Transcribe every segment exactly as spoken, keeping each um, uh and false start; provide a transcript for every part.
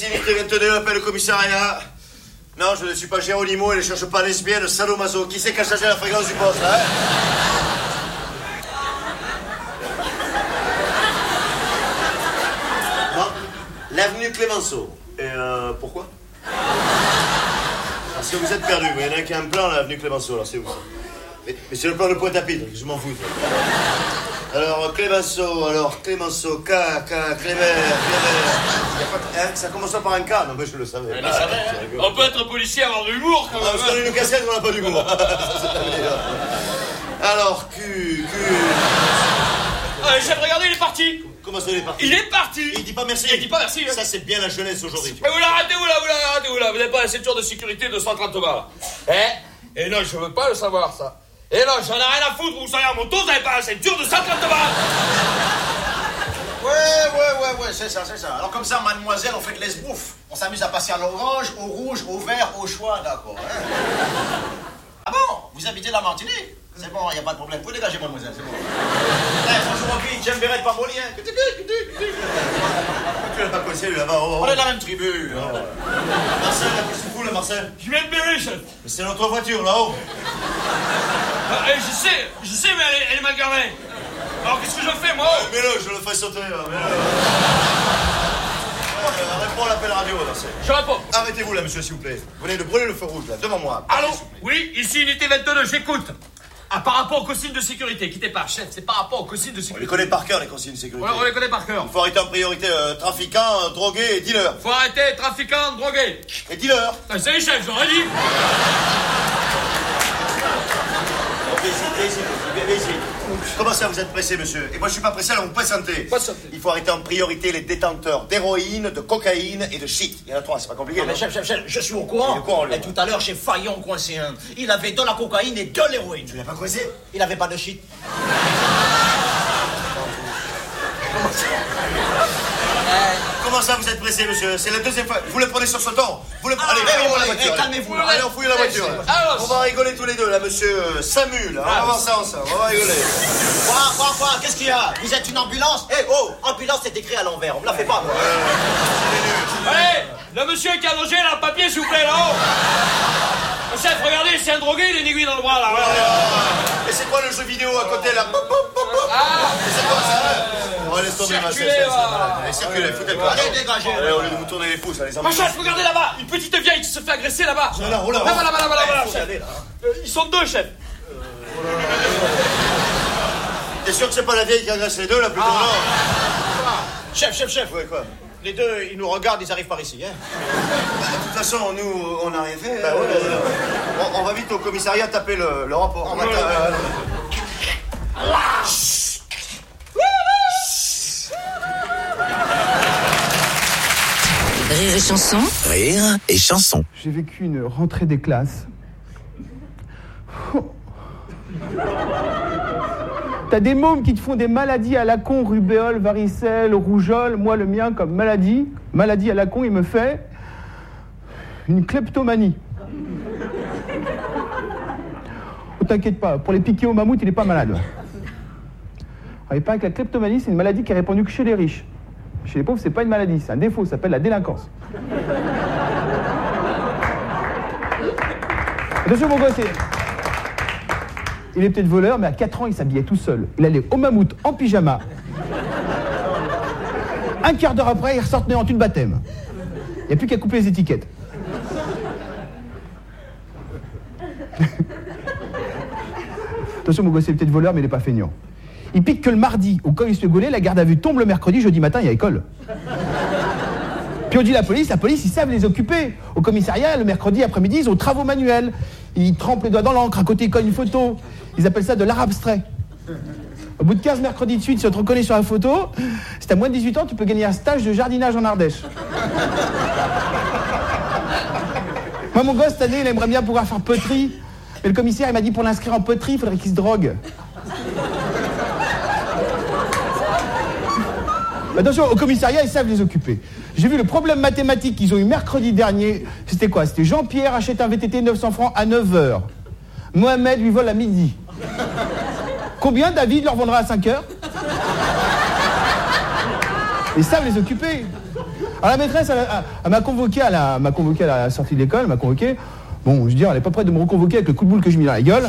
ici, unité vingt-deux, appelle le commissariat. Non, je ne suis pas Géronimo et ne cherche pas lesbienne, sadomaso. Qui c'est qui a changé la fréquence du poste, hein? Bon, l'avenue Clémenceau. Et euh, pourquoi? Parce que vous êtes perdu. Il y en a un qui a un plan, l'avenue Clémenceau, alors c'est où ça? Mais, mais c'est le plan de Pointe-à-Pitre, je m'en fous. Alors, Clémenceau, alors, Clémenceau, K, K, Clémer, Clémer. Hein, ça commence par un K, non, mais je le savais. Ah, savais hein. On peut être policier et avoir de l'humour, quand même. Parce qu'on a une cassette, on n'a pas d'humour. Alors, Q, Q. Ah, chef, regardez, il est parti. Comment ça, il est parti? Il est parti. Il dit pas merci. Il dit pas merci. Hein. Ça, c'est bien la jeunesse aujourd'hui. Mais vous l'arrêtez-vous là, vous l'arrêtez-vous là. Vous n'avez pas la ceinture de sécurité de cent trente balles. Eh? Et non, je veux pas le savoir, ça. Et non, j'en ai rien à foutre, vous savez, à mon tour, vous n'avez pas la ceinture de cent trente balles. Ouais, ouais, ouais, ouais, c'est ça, c'est ça. Alors comme ça, mademoiselle, on fait de l'esbrouf. On s'amuse à passer à l'orange, au rouge, au vert, au choix, d'accord. Hein. Ah bon? Vous habitez la Martinique? C'est bon, il n'y a pas de problème. Vous pouvez dégager, mademoiselle, c'est bon. Eh, bonjour, Rocky, j'aime Béret de Pambolien. Tu l'as pas coincé, lui, là-bas. Oh, oh. On est de la même tribu. Oh. Marcel, là, qu'est-ce que tu fous, là, Marcel? Je viens de Béret, chef. Mais c'est notre voiture, là-haut. Ah, eh, je sais, je sais, mais elle est, elle est mal garée. Alors, qu'est-ce que je fais, moi? Euh, Mets-le, je le ferai sauter, là. Mets-le. Euh, réponds à l'appel radio, Marcel. Je réponds. Arrêtez-vous, là, monsieur, s'il vous plaît. Vous venez de brûler le feu rouge, là, devant moi. Allô? Oui, ici, unité vingt-deux, j'écoute. Ah, par rapport aux consignes de sécurité, quittez pas, chef, c'est par rapport aux consignes de On les sécurité. connaît par cœur, les consignes de sécurité. Ouais, on les connaît par cœur. Il faut arrêter en priorité euh, trafiquants, euh, drogués et dealers. Faut arrêter, trafiquants, drogués. Et dealers. Ah, c'est les chefs, j'aurais dit. Viens ici, viens ici, viens ici. Comment ça, vous êtes pressé, monsieur? Et moi, je suis pas pressé, alors vous présentez. Patientez. Il faut arrêter en priorité les détenteurs d'héroïne, de cocaïne et de shit. Il y en a trois, c'est pas compliqué. Non, mais non chef, chef, chef, je suis au courant. Il est au courant, lui. Et tout à l'heure, chez Fayon coincé un. Il avait de la cocaïne et de l'héroïne. Tu l'as pas coincé? Il avait pas de shit. Comment ça, vous êtes pressé, monsieur? C'est la deuxième fois. Vous le prenez sur ce ton. Vous le Ah, allez, mais fouillez oui, la oui, voiture. eh, calmez-vous, là. Allez, on fouille la voiture. Alors, On va rigoler tous les deux, là, monsieur euh, Samu, là. On va voir ça ensemble. On va rigoler. Quoi, quoi, quoi? Qu'est-ce qu'il y a? Vous êtes une ambulance? Eh, oh, ambulance, c'est écrit à l'envers. On me la fait pas, moi. Allez, le monsieur qui a allongé, là, le papier, s'il vous plaît, là-haut. Le chef, regardez, c'est un drogué, il a une aiguille dans le bras, là. Et c'est quoi le jeu vidéo à côté, là? Pop, pop, pop, pop. Ah, C'est quoi ça? On va laisser tomber, ma Circulez, chef. va. Allez, circulez, foutez le camp. Allez, dégagez. Allez, au lieu de vous tourner les pouces, allez, ma chef, regardez là-bas, une petite vieille qui se fait agresser là-bas. Là, là, là, Là-bas, là-bas, là-bas, là-bas, faut y chef. aller, là. Euh, Ils sont deux, chef. T'es sûr que c'est pas la vieille qui agresse les deux, là, plutôt? Non. Chef, chef, chef. Ouais, quoi? Les deux, ils nous regardent, ils arrivent par ici, hein. Bah, de toute façon, nous, on n'a rien fait. Bah, ouais, ouais. On, on va vite au commissariat taper le, le rapport. On va ta- euh, Rire et chanson. Rire et chanson. J'ai vécu une rentrée des classes. T'as des mômes qui te font des maladies à la con, rubéole, varicelle, rougeole. Moi, le mien, comme maladie, maladie à la con, il me fait une kleptomanie. Oh, t'inquiète pas, pour les piquer au mammouth, il est pas malade. Alors, il paraît que la kleptomanie, c'est une maladie qui est répandue que chez les riches. Chez les pauvres, c'est pas une maladie, c'est un défaut, ça s'appelle la délinquance. Attention, mon gosse, il est peut-être voleur, mais à quatre ans, il s'habillait tout seul. Il allait au mammouth en pyjama. Un quart d'heure après, il ressortait en tenue de baptême. Il n'y a plus qu'à couper les étiquettes. Attention, mon gosse, il est peut-être voleur, mais il n'est pas feignant. Il pique que le mardi, au quand il se fait gauler, la garde à vue tombe le mercredi, jeudi matin, il y a école. Puis on dit la police, la police, ils savent les occuper. Au commissariat, le mercredi après-midi, ils ont travaux manuels. Ils trempent les doigts dans l'encre, à côté, ils collent une photo. Ils appellent ça de l'art abstrait. Au bout de quinze mercredis de suite, si on te reconnaît sur la photo, si t'as moins de dix-huit ans, tu peux gagner un stage de jardinage en Ardèche. Moi, mon gosse, cette année, il aimerait bien pouvoir faire poterie. Mais le commissaire, il m'a dit, pour l'inscrire en poterie, il faudrait qu'il se drogue. Attention, au commissariat, ils savent les occuper. J'ai vu le problème mathématique qu'ils ont eu mercredi dernier. C'était quoi? C'était Jean-Pierre achète un V T T neuf cents francs à neuf heures. Mohamed lui vole à midi. Combien David leur vendra à cinq heures? Ils savent les occuper. Alors la maîtresse, elle, elle, elle m'a convoqué à la, m'a convoqué à la sortie de l'école, elle m'a convoqué. Bon, je veux dire, elle est pas prête de me reconvoquer avec le coup de boule que j'ai mis dans la gueule.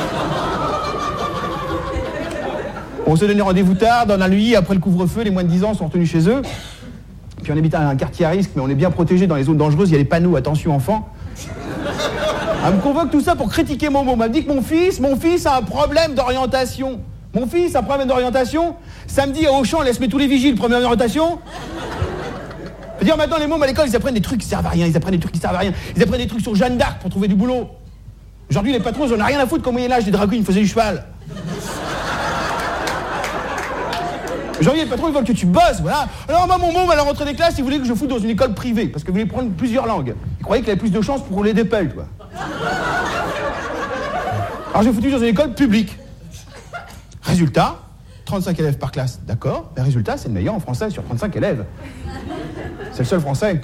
On s'est donné rendez-vous tard, dans la nuit, après le couvre-feu, les moins de dix ans sont retenus chez eux. Puis on habite à un quartier à risque, mais on est bien protégé dans les zones dangereuses, il y a les panneaux, attention enfants. Elle me convoque tout ça pour critiquer mon mot. Elle m'a dit que mon fils, mon fils a un problème d'orientation. Mon fils a un problème d'orientation. Samedi à Auchan, elle laisse mettre tous les vigiles, problème d'orientation. Je veux dire, maintenant, les mômes à l'école, ils apprennent des trucs qui servent à rien, ils apprennent des trucs qui servent à rien. Ils apprennent des trucs sur Jeanne d'Arc pour trouver du boulot. Aujourd'hui, les patrons, ils en ont rien à foutre qu'au Moyen-Âge, les drag queens faisaient du cheval. Aujourd'hui, les patrons, ils veulent que tu bosses, voilà. Alors, moi, mon môme, à la rentrée des classes, il voulait que je foute dans une école privée, parce qu'il voulait prendre plusieurs langues. Il croyait qu'il avait plus de chances pour rouler des pelles, quoi. Alors, j'ai foutu dans une école publique. Résultat, trente-cinq élèves par classe, d'accord. Mais résultat, c'est le meilleur en français sur trente-cinq élèves. C'est le seul français.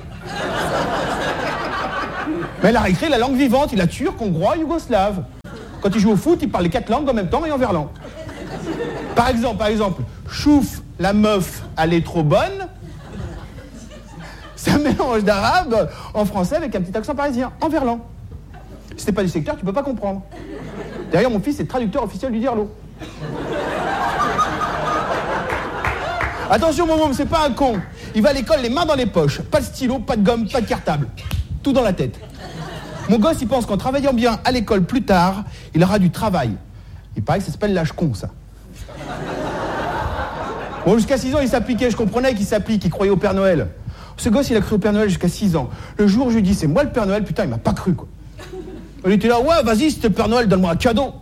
Mais il a réécrit la langue vivante, il a turc, hongrois, yougoslave. Quand il joue au foot, il parle les quatre langues en même temps et en verlan. Par exemple, par exemple, chouf, la meuf, elle est trop bonne. C'est un mélange d'arabe en français avec un petit accent parisien, en verlan. Si t'es pas du secteur, tu peux pas comprendre. D'ailleurs, mon fils est traducteur officiel du Dirlo. Attention, mon môme, c'est pas un con. Il va à l'école les mains dans les poches. Pas de stylo, pas de gomme, pas de cartable. Tout dans la tête. Mon gosse, il pense qu'en travaillant bien à l'école plus tard, il aura du travail. Il paraît que ça s'appelle l'âge con, ça. Bon, jusqu'à six ans, il s'appliquait. Je comprenais qu'il s'applique, il croyait au Père Noël. Ce gosse, il a cru au Père Noël jusqu'à six ans. Le jour où je lui dis, c'est moi le Père Noël, putain, il m'a pas cru, quoi. Il était là, ouais, vas-y, si t'es le Père Noël, donne-moi un cadeau.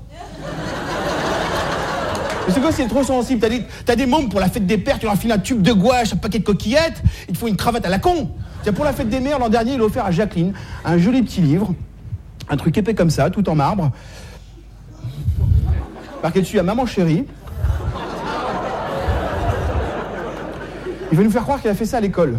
Mais ce gosse, il est trop sensible. T'as des, t'as des mômes pour la fête des pères, tu leur files un tube de gouache, un paquet de coquillettes, il te faut une cravate à la con. Tiens, pour la fête des mères, l'an dernier, il a offert à Jacqueline un joli petit livre, un truc épais comme ça, tout en marbre. Marqué dessus à Maman chérie. Il veut nous faire croire qu'il a fait ça à l'école.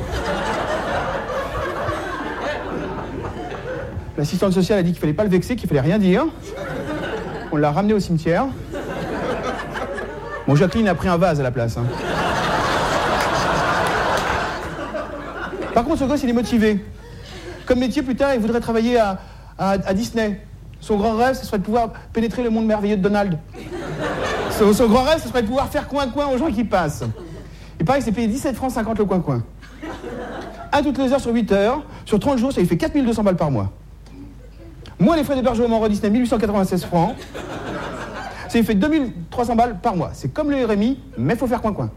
L'assistante sociale a dit qu'il fallait pas le vexer, qu'il fallait rien dire. On l'a ramené au cimetière. Bon, Jacqueline a pris un vase à la place. Hein. Par contre, ce gosse, il est motivé. Comme métier, plus tard, il voudrait travailler à, à, à Disney. Son grand rêve, ce serait de pouvoir pénétrer le monde merveilleux de Donald. Son, son grand rêve, ce serait de pouvoir faire coin-coin aux gens qui passent. Il paraît que c'est payé dix-sept francs cinquante le coin-coin. Un toutes les heures sur huit heures. Sur trente jours, ça lui fait quatre mille deux cents balles par mois. Moi, les frais d'hébergement en Disney, mille huit cent quatre-vingt-seize francs. Ça lui fait deux mille trois cents balles par mois. C'est comme le R M I, mais il faut faire coin-coin.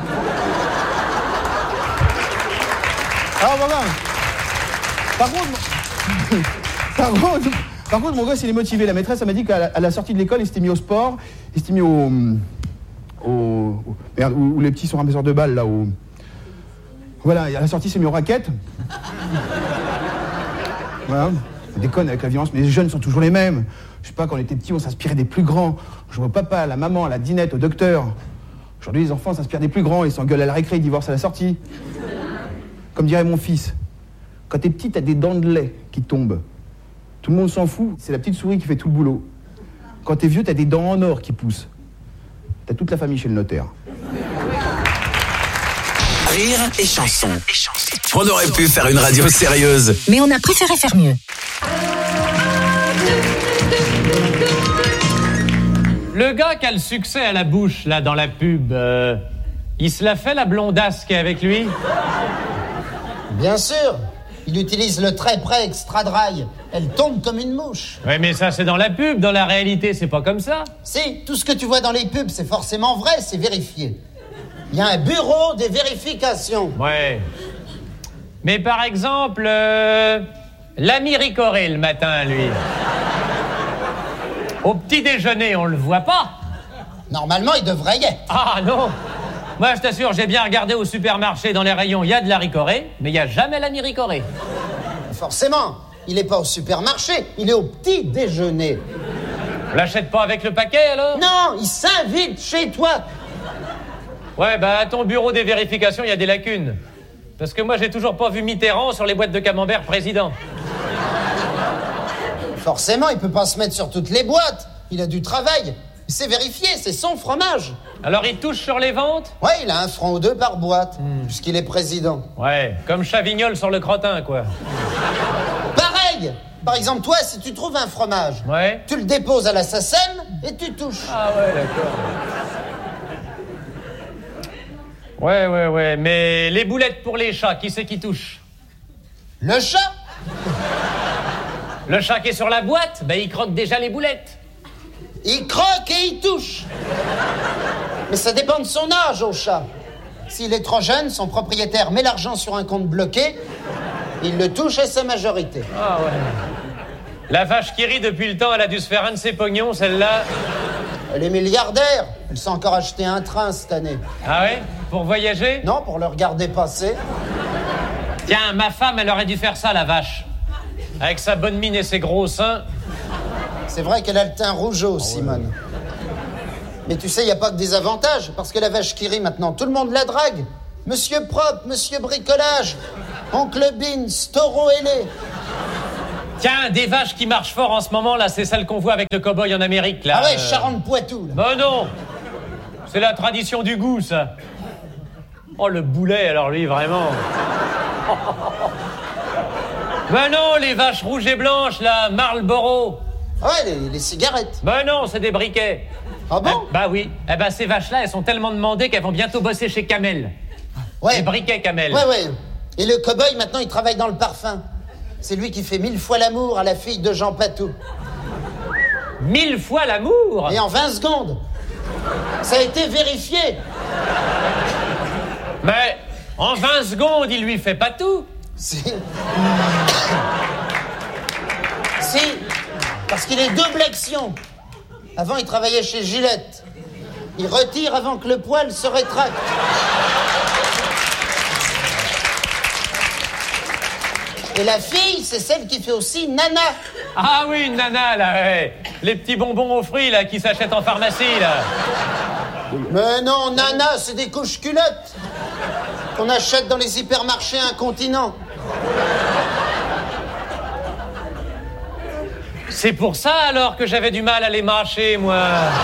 Alors voilà. Par contre, par contre, par contre, mon gosse, il est motivé. La maîtresse, elle m'a dit qu'à la, à la sortie de l'école, il s'était mis au sport, il s'était mis au... au, au merde, où, où les petits sont ramasseurs de balles, là, où... Voilà, à la sortie, il s'est mis aux raquettes. Voilà. On déconne avec la violence, mais les jeunes sont toujours les mêmes. Je sais pas, quand on était petits, on s'inspirait des plus grands. Je vois au papa, à la maman, à la dinette, au docteur. Aujourd'hui, les enfants s'inspirent des plus grands, ils s'engueulent à la récré, ils divorcent à la sortie. Comme dirait mon fils, quand t'es petit, t'as des dents de lait qui tombent. Tout le monde s'en fout, c'est la petite souris qui fait tout le boulot. Quand t'es vieux, t'as des dents en or qui poussent. T'as toute la famille chez le notaire. Rire et chanson. On aurait pu faire une radio sérieuse, mais on a préféré faire mieux. Le gars qui a le succès à la bouche, là, dans la pub, euh, il se la fait, la blondasse qui est avec lui? Bien sûr. Il utilise le très près extra dry. Elle tombe comme une mouche. Oui, mais ça, c'est dans la pub. Dans la réalité, c'est pas comme ça. Si, tout ce que tu vois dans les pubs, c'est forcément vrai, c'est vérifié. Il y a un bureau des vérifications. Ouais. Mais par exemple, euh, l'ami Ricoré, le matin, lui. Au petit déjeuner, on le voit pas. Normalement, il devrait y être. Ah non. Moi, je t'assure, j'ai bien regardé au supermarché, dans les rayons, il y a de la Ricoré, mais il n'y a jamais l'ami Ricoré. Forcément. Il n'est pas au supermarché, il est au petit déjeuner. On l'achète pas avec le paquet, alors? Non, il s'invite chez toi. Ouais, bah, à ton bureau des vérifications, il y a des lacunes. Parce que moi, j'ai toujours pas vu Mitterrand sur les boîtes de camembert président. Forcément, il peut pas se mettre sur toutes les boîtes. Il a du travail. C'est vérifié, c'est son fromage. Alors il touche sur les ventes? Ouais, il a un franc ou deux par boîte, mm. puisqu'il est président. Ouais, comme Chavignol sur le crottin, quoi. Pareil. Par exemple, toi, si tu trouves un fromage, ouais. tu le déposes à la S A C E M et tu touches. Ah ouais, d'accord. Ouais, ouais, ouais, mais les boulettes pour les chats, qui c'est qui touche? Le chat. Le chat qui est sur la boîte, ben il croque déjà les boulettes. Il croque et il touche. Mais ça dépend de son âge au chat. S'il est trop jeune, son propriétaire met l'argent sur un compte bloqué, il le touche à sa majorité. Ah ouais. La vache qui rit depuis le temps, elle a dû se faire un de ses pognons, celle-là. Elle est milliardaire. Elle s'est encore acheté un train cette année. Ah ouais? Pour voyager? Non, pour le regarder passer. Tiens, ma femme, elle aurait dû faire ça, la vache. Avec sa bonne mine et ses gros seins. C'est vrai qu'elle a le teint rougeau, oh, Simone. Ouais. Mais tu sais, il n'y a pas que des avantages, parce que la vache qui rit maintenant, tout le monde la drague. Monsieur Propre, Monsieur Bricolage, Oncle Beans, Taureau ailé. Tiens, des vaches qui marchent fort en ce moment, là, c'est celle qu'on voit avec le cow-boy en Amérique, là. Ah ouais, euh... Charente-Poitou, là. Ben non. C'est la tradition du goût, ça. Oh, le boulet, alors lui, vraiment. Ben non, les vaches rouges et blanches, là, Marlboro. Ah ouais, les, les cigarettes. Ben non, c'est des briquets. Ah bon? Eh, bah oui. Eh ben, ces vaches-là, elles sont tellement demandées qu'elles vont bientôt bosser chez Camel. Ouais. Les briquets Camel. Ouais, ouais. Et le cow-boy, maintenant, il travaille dans le parfum. C'est lui qui fait mille fois l'amour à la fille de Jean Patou. Mille fois l'amour? Et en vingt secondes. Ça a été vérifié. Mais en vingt secondes, il lui fait pas tout. Si. Si. Parce qu'il est double action. Avant, il travaillait chez Gillette. Il retire avant que le poil se rétracte. Et la fille, c'est celle qui fait aussi Nana. Ah oui, une Nana, là, ouais. Les petits bonbons aux fruits, là, qui s'achètent en pharmacie, là. Mais non, Nana, c'est des couches culottes qu'on achète dans les hypermarchés incontinents. C'est pour ça, alors, que j'avais du mal à les mâcher, moi.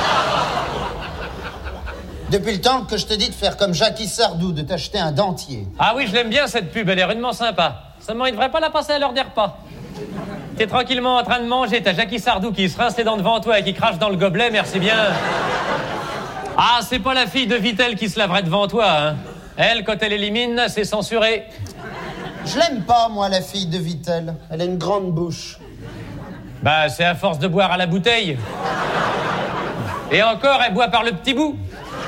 Depuis le temps que je te dis de faire comme Jackie Sardou, de t'acheter un dentier. Ah oui, je l'aime bien, cette pub, elle est rudement sympa. Seulement, il devrait pas la passer à l'heure des repas. T'es tranquillement en train de manger, t'as Jackie Sardou qui se rince les dents devant toi et qui crache dans le gobelet, merci bien. Ah, c'est pas la fille de Vittel qui se laverait devant toi, hein. Elle, quand elle élimine, c'est censuré. Je l'aime pas, moi, la fille de Vittel. Elle a une grande bouche. Bah, c'est à force de boire à la bouteille. Et encore, elle boit par le petit bout.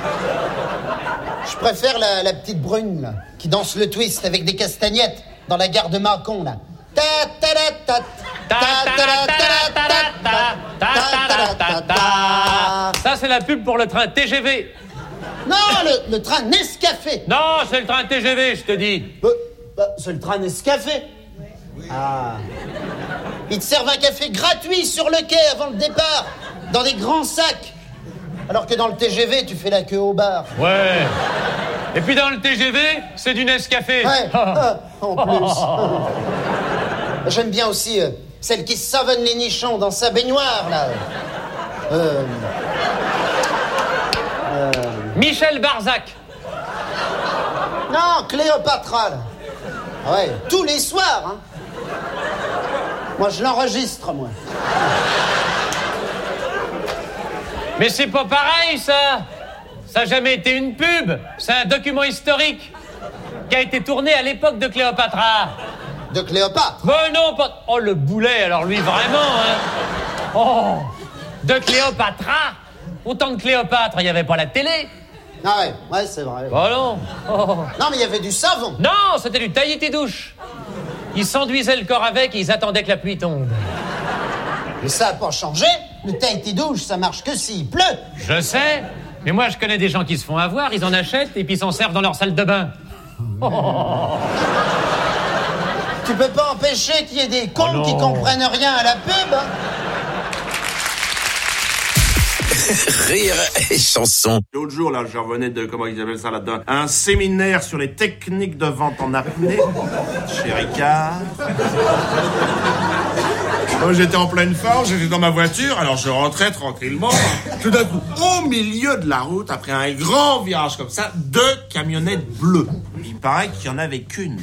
Je préfère la, la petite brune, là, qui danse le twist avec des castagnettes dans la gare de Mâcon, là. Ta ta ta ta ta ta. Ça, c'est la pub pour le train T G V. Non, le, le train Nescafé. Non, c'est le train T G V, je te dis. Bah, bah, c'est le train Nescafé. Oui. Ah. Ils te servent un café gratuit sur le quai avant le départ, dans des grands sacs. Alors que dans le T G V, tu fais la queue au bar. Ouais. Et puis dans le T G V, c'est du Nescafé. Ouais, ah, en plus. J'aime bien aussi euh, celle qui savonne les nichons dans sa baignoire, là. Euh... Euh... Michel Barzac. Non, Cléopatra, là. Ouais, tous les soirs, hein. Moi, je l'enregistre, moi. Mais c'est pas pareil, ça. Ça n'a jamais été une pub. C'est un document historique qui a été tourné à l'époque de Cléopatra. De Cléopâtre? Mais non, pas... Oh, le boulet, alors lui, vraiment, hein. Oh, de Cléopatra. Autant de Cléopâtre, il n'y avait pas la télé. Ah ouais, ouais, c'est vrai. Bah non. Oh. Non, mais il y avait du savon. Non, c'était du Tahiti douche. Ils s'enduisaient le corps avec et ils attendaient que la pluie tombe. Mais ça n'a pas changé. Le Tahiti douche, ça marche que s'il pleut. Je sais, mais moi je connais des gens qui se font avoir, ils en achètent et puis ils s'en servent dans leur salle de bain. Oh. Tu peux pas empêcher qu'il y ait des cons oh qui comprennent rien à la pub, hein. Rire et chanson. L'autre jour, là, je revenais de, comment ils appellent ça là-dedans, un séminaire sur les techniques de vente en apnée chez Ricard. Moi, j'étais en pleine forme, j'étais dans ma voiture, alors je rentrais tranquillement. Tout d'un coup, au milieu de la route, après un grand virage comme ça, deux camionnettes bleues. Il paraît qu'il y en avait qu'une.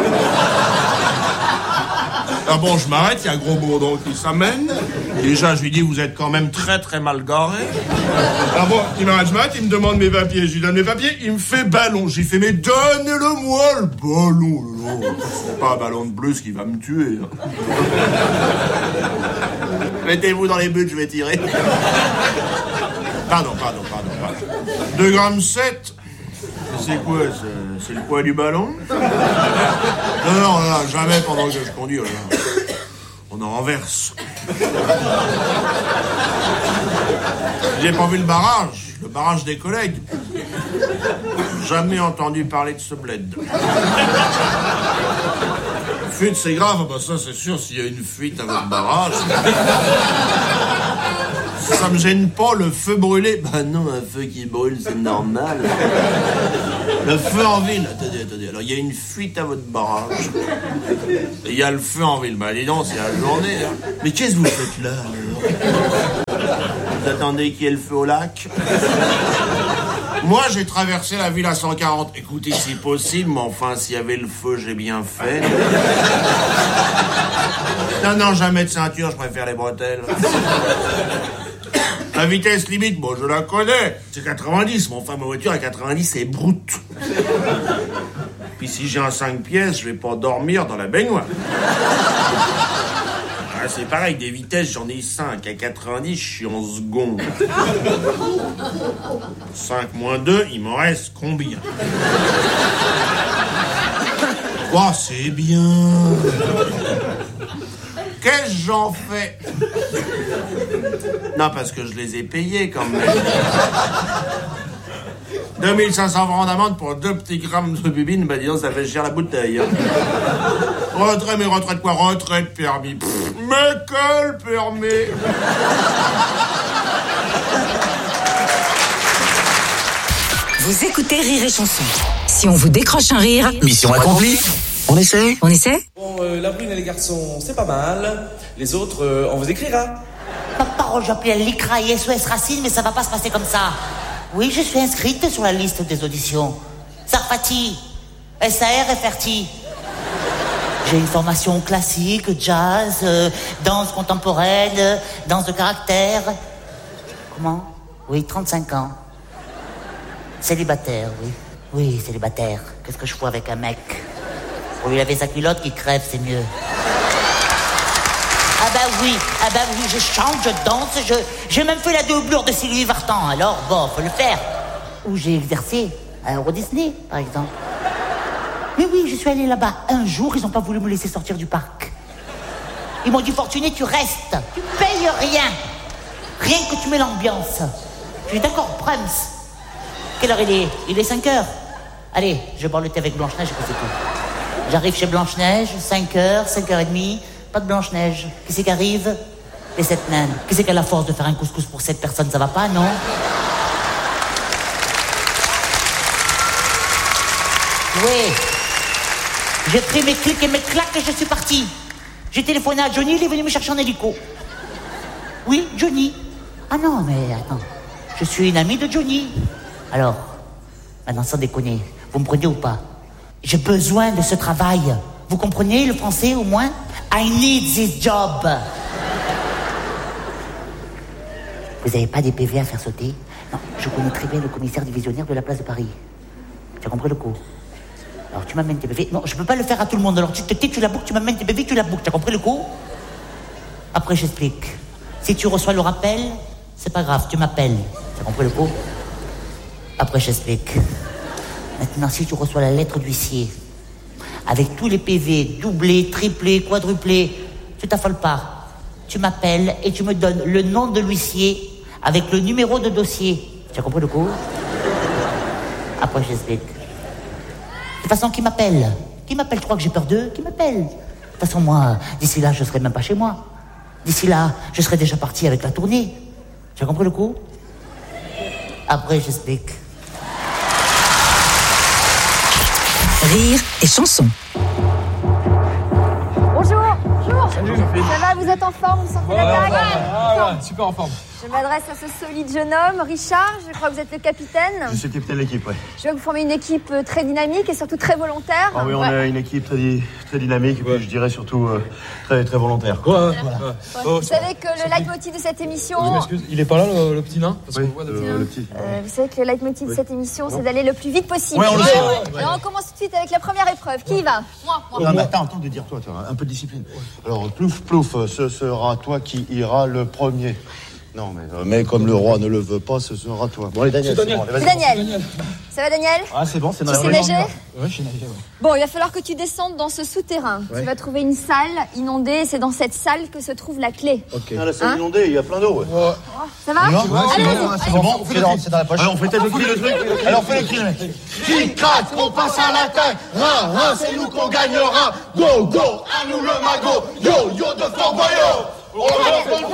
Ah bon, je m'arrête, il y a Gros Bourdon qui s'amène. Déjà, je lui dis, vous êtes quand même très très mal garé. Ah bon, il m'arrête, je m'arrête, il me demande mes papiers. Je lui donne mes papiers, il me fait ballon. J'ai fait, mais donnez-le-moi, le ballon. Non, c'est pas un ballon de plus qui va me tuer. Mettez-vous dans les buts, je vais tirer. Pardon, pardon, pardon, pardon. deux grammes sept. C'est quoi, c'est, c'est le poids du ballon? Non, non, non, jamais pendant que je conduis. Là. On en renverse. J'ai pas vu le barrage, le barrage des collègues. Jamais entendu parler de ce bled. Fuite, c'est grave, bah ça c'est sûr, s'il y a une fuite à votre barrage. Ça me gêne pas, le feu brûlé. Bah non, un feu qui brûle, c'est normal. Le feu en ville. Attendez, attendez. Alors, il y a une fuite à votre barrage. Et il y a le feu en ville. Bah, dis donc, c'est la journée, hein. Mais qu'est-ce que vous faites là, alors? Vous attendez qu'il y ait le feu au lac? Moi, j'ai traversé la ville à cent quarante. Écoutez, c'est possible, mais enfin, s'il y avait le feu, j'ai bien fait. Non, non, jamais de ceinture, je préfère les bretelles. La vitesse limite, bon, je la connais, c'est quatre-vingt-dix, mais enfin, ma voiture à quatre-vingt-dix, c'est brute. Puis si j'ai un cinq pièces, je vais pas dormir dans la baignoire. Ah, c'est pareil, des vitesses, j'en ai cinq. À quatre-vingt-dix, je suis en seconde. cinq moins deux, il m'en reste combien? Oh, c'est bien. Qu'est-ce que j'en fais? Non, parce que je les ai payés quand même. deux mille cinq cents francs d'amende pour deux petits grammes de bubine, bah disons, ça fait cher la bouteille. Hein. Retrait, mais retrait de quoi? Retrait de permis. Pff, mais quel permis? Vous écoutez Rire et Chanson. Si on vous décroche un rire... Mission accomplie. On essaie? On essaie? Bon, euh, la brune et les garçons, c'est pas mal. Les autres, euh, on vous écrira. Ma parole, j'appelais l'I C R A et S O S Racine, mais ça va pas se passer comme ça. Oui, je suis inscrite sur la liste des auditions. Sarfati, S A R F R T. J'ai une formation classique, jazz, euh, danse contemporaine, danse de caractère. Comment? Oui, trente-cinq ans. Célibataire, oui. Oui, célibataire. Qu'est-ce que je fous avec un mec? Pour lui laver sa culotte, qui crève, c'est mieux. Ah bah oui, ah bah oui, je chante, je danse, je... J'ai même fait la doublure de Sylvie Vartan, alors bon, faut le faire. Ou j'ai exercé à Euro Disney, par exemple. Mais oui, je suis allée là-bas un jour, ils n'ont pas voulu me laisser sortir du parc. Ils m'ont dit, Fortuné, tu restes, tu payes rien. Rien que tu mets l'ambiance. Je dis, d'accord, Prums. Quelle heure il est? Il est cinq heures. Allez, je bois le thé avec Blanche-Neige et puis c'est tout. J'arrive chez Blanche-Neige, cinq heures, cinq heures trente, pas de Blanche-Neige. Qui c'est qui arrive? Les sept naines. Qui c'est qui a la force de faire un couscous pour sept personnes? Ça va pas, non? Oui. J'ai pris mes clics et mes claques et je suis parti. J'ai téléphoné à Johnny, il est venu me chercher en hélico. Oui, Johnny. Ah non, mais attends. Je suis une amie de Johnny. Alors, maintenant, sans déconner, vous me prenez ou pas? J'ai besoin de ce travail. Vous comprenez le français au moins? I need this job. Vous n'avez pas des P V à faire sauter? Non, je connais très bien le commissaire divisionnaire de la place de Paris. Tu as compris le coup? Alors tu m'amènes tes P V. Non, je peux pas le faire à tout le monde. Alors tu te tais, tu la boucles, tu m'amènes tes P V, tu la boucles. Tu as compris le coup? Après j'explique. Si tu reçois le rappel, c'est pas grave, tu m'appelles. Tu as compris le coup? Après j'explique. Maintenant, si tu reçois la lettre d'huissier, avec tous les P V, doublés, triplés, quadruplés, tu t'affoles pas. Tu m'appelles et tu me donnes le nom de l'huissier avec le numéro de dossier. Tu as compris le coup? Après, j'explique. De toute façon, qui m'appelle? Qui m'appelle? Tu crois que j'ai peur d'eux? Qui m'appelle? De toute façon, moi, d'ici là, je serai même pas chez moi. D'ici là, je serai déjà parti avec la tournée. Tu as compris le coup? Après, j'explique. Rire et chanson. Bonjour, bonjour. Salut. Ça va, vous êtes en forme, vous sortez ouais, d'attaque ouais, ouais, ouais, super en forme. Je m'adresse à ce solide jeune homme, Richard, je crois que vous êtes le capitaine. Je suis le capitaine de l'équipe, ouais. Je vois que vous formez une équipe très dynamique et surtout très volontaire. Ah oui, on ouais. a une équipe très, très dynamique et puis je dirais surtout euh, très, très volontaire. Quoi ouais, voilà. ouais. Vous oh, savez que le leitmotiv de cette émission... Je m'excuse, il est pas là le, le petit nain parce oui, voit de... euh, le petit. Euh, vous savez que le leitmotiv oui. de cette émission, c'est d'aller le plus vite possible. Ouais, on le sait. Ouais, ouais. Alors on commence tout de suite avec la première épreuve. Qui y va? Moi, moi. Non, mais attends, attends de dire toi, toi, un peu de discipline. Alors, plouf, plouf, ce sera toi qui ira le premier. Non, mais, euh, mais comme le roi ne le veut pas, ce sera toi. Bon, allez, Daniel. C'est Daniel. Bon, allez, Daniel. Daniel. Ça va, Daniel? Ah, c'est bon, c'est dans tu la sais nager? Oui, je sais nager, ouais. Bon, il va falloir que tu descendes dans ce souterrain. Ouais. Tu vas trouver une salle inondée et c'est dans cette salle que se trouve la clé. Ok. Ah, la salle hein? inondée, il y a plein d'eau. Ouais. Oh, ça va? Non, ouais, allez, c'est bon, c'est bon, bon, c'est dans, dans la poche. Alors, on fait peut-être le cri, le truc. Alors, on fait le cri, le mec. Cri, crac, on passe à l'attaque. Ra, ra, c'est nous qu'on gagnera. Go, go, à nous le magot. Yo, yo de Fort Boyard. Non, non, non,